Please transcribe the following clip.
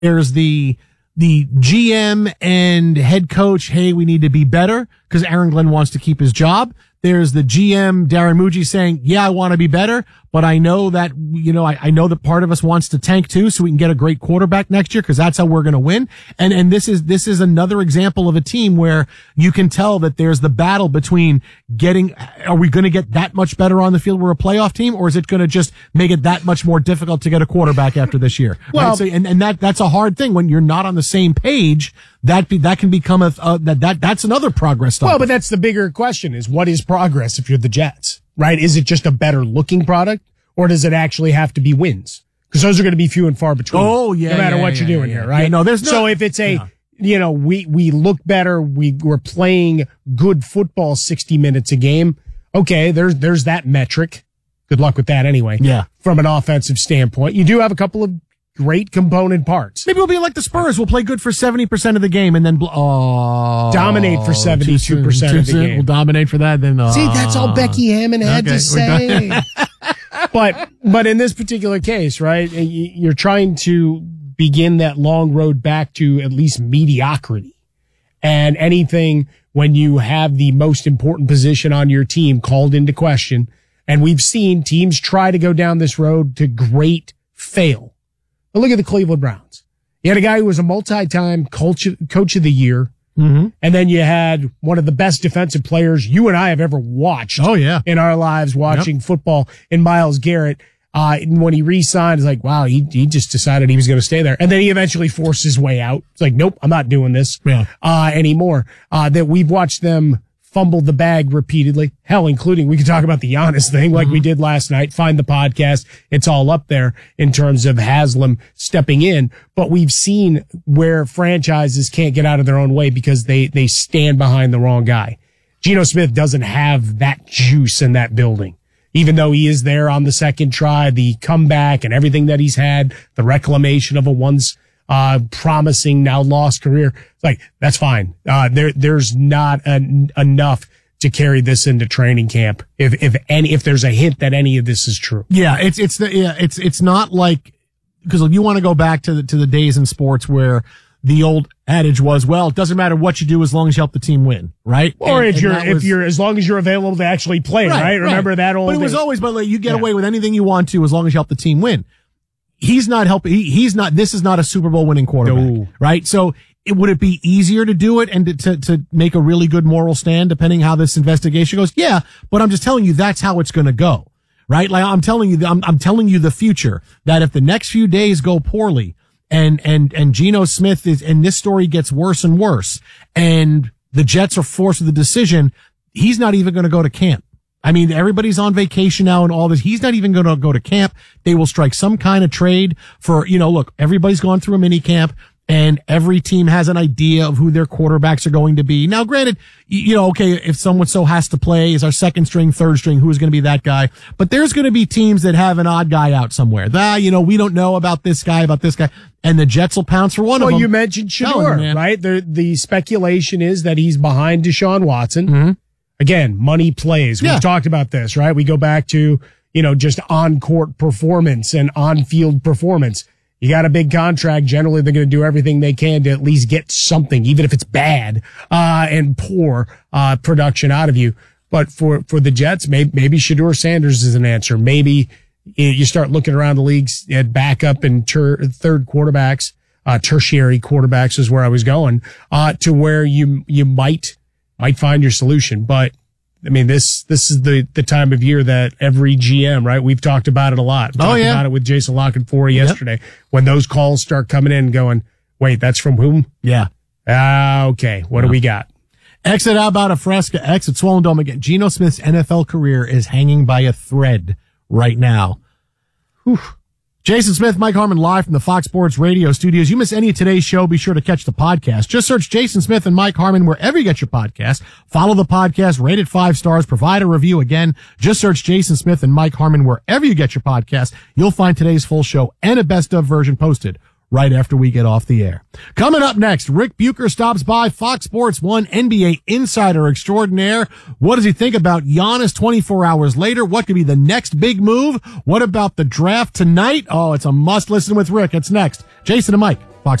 There's the GM and head coach, hey, we need to be better because Aaron Glenn wants to keep his job. There's the GM, Darren Muji, saying, yeah, I want to be better, but I know that, I know that part of us wants to tank too so we can get a great quarterback next year because that's how we're going to win. And this is another example of a team where you can tell that there's the battle between are we going to get that much better on the field? We're a playoff team, or is it going to just make it that much more difficult to get a quarterback after this year? Well, right? So, and that's a hard thing when you're not on the same page. That can become that's another progress stopper. Well, but that's the bigger question is what is progress if you're the Jets, right? Is it just a better looking product or does it actually have to be wins? Because those are going to be few and far between. Oh, yeah. No matter what you're doing here, right? Yeah, no, there's no. So if it's we look better, we're playing good football 60 minutes a game. Okay, there's that metric. Good luck with that anyway. Yeah. From an offensive standpoint, you do have a couple of great component parts. Maybe we'll be like the Spurs. We'll play good for 70% of the game and then dominate for 72% of the game. We'll dominate for that. Then see, that's all Becky Hammond had to say. But in this particular case, right, you're trying to begin that long road back to at least mediocrity. And anything when you have the most important position on your team called into question, and we've seen teams try to go down this road to great fail. But look at the Cleveland Browns. You had a guy who was a multi-time coach of the year. Mm-hmm. And then you had one of the best defensive players you and I have ever watched. Oh, yeah. In our lives watching football in Myles Garrett. When he re-signed, it's like, wow, he just decided he was going to stay there. And then he eventually forced his way out. It's like, nope, I'm not doing this anymore. That we've watched them fumble the bag repeatedly. Hell, including, we could talk about the Giannis thing like we did last night. Find the podcast. It's all up there in terms of Haslam stepping in. But we've seen where franchises can't get out of their own way because they stand behind the wrong guy. Geno Smith doesn't have that juice in that building. Even though he is there on the second try, the comeback and everything that he's had, the reclamation of a once promising, now lost career. It's like, that's fine. There's not enough to carry this into training camp. If there's a hint that any of this is true. Yeah, it's not like, because you want to go back to the days in sports where the old adage was, well, it doesn't matter what you do as long as you help the team win, right? Or if you're as long as you're available to actually play, right? Remember that old. But it was always, you get away with anything you want to as long as you help the team win. He's not helping. This is not a Super Bowl winning quarterback, right? So would it be easier to do it and to make a really good moral stand depending how this investigation goes? Yeah, but I'm just telling you that's how it's going to go, right? Like I'm telling you the future that if the next few days go poorly and Geno Smith and this story gets worse and worse and the Jets are forced with the decision, he's not even going to go to camp. I mean, everybody's on vacation now and all this. He's not even going to go to camp. They will strike some kind of trade for, look, everybody's gone through a mini camp and every team has an idea of who their quarterbacks are going to be. Now, granted, okay, if someone so has to play as our second string, third string, who is going to be that guy? But there's going to be teams that have an odd guy out somewhere. We don't know about this guy, and the Jets will pounce for one of them. Well, you mentioned Shedeur, right? The speculation is that he's behind Deshaun Watson. Mm-hmm. Again, money plays. We've talked about this, right? We go back to, just on-court performance and on-field performance. You got a big contract. Generally, they're going to do everything they can to at least get something, even if it's bad, and poor, production out of you. But for the Jets, maybe Shedeur Sanders is an answer. Maybe you start looking around the leagues at backup and third quarterbacks, tertiary quarterbacks is where I was going, to where you might find your solution. But I mean, this is the time of year that every GM, right? We've talked about it a lot. We talked about it with Jason La Canfora yesterday. When those calls start coming in going, wait, that's from whom? Yeah. Okay. What do we got? Exit out about a Fresca, exit Swollen Dome again. Geno Smith's NFL career is hanging by a thread right now. Whew. Jason Smith, Mike Harmon, live from the Fox Sports Radio studios. You miss any of today's show, be sure to catch the podcast. Just search Jason Smith and Mike Harmon wherever you get your podcast. Follow the podcast, rate it 5 stars, provide a review. Again, just search Jason Smith and Mike Harmon wherever you get your podcast. You'll find today's full show and a best of version posted right after we get off the air. Coming up next, Rick Bucher stops by, Fox Sports 1 NBA insider extraordinaire. What does he think about Giannis 24 hours later? What could be the next big move? What about the draft tonight? Oh, it's a must listen with Rick. It's next. Jason and Mike.